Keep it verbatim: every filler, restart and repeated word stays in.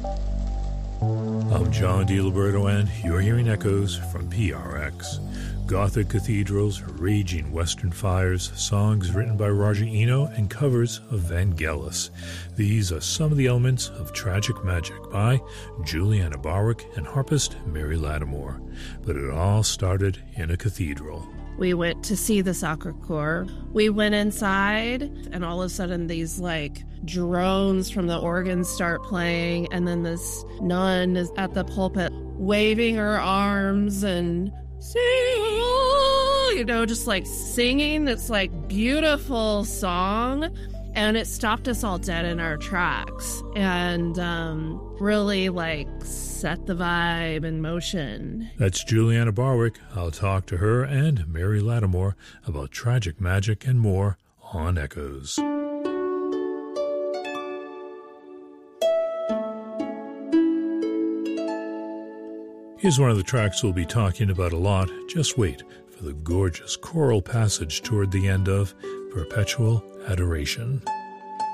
I'm John DiLiberto, and you're hearing echoes from P R X. Gothic cathedrals, raging western fires, songs written by Roger Eno, and covers of Vangelis. These are some of the elements of Tragic Magic by Juliana Barwick and harpist Mary Lattimore. But it all started in a cathedral. We went to see the Sacre Coeur. We went inside, and all of a sudden these, like, drones from the organ start playing, and then this nun is at the pulpit waving her arms and sing, you know, just like singing this like beautiful song. And it stopped us all dead in our tracks and um, really like set the vibe in motion. That's Juliana Barwick. I'll talk to her and Mary Lattimore about Tragic Magic and more on Echoes. Here's one of the tracks we'll be talking about a lot. Just wait for the gorgeous choral passage toward the end of Perpetual Adoration.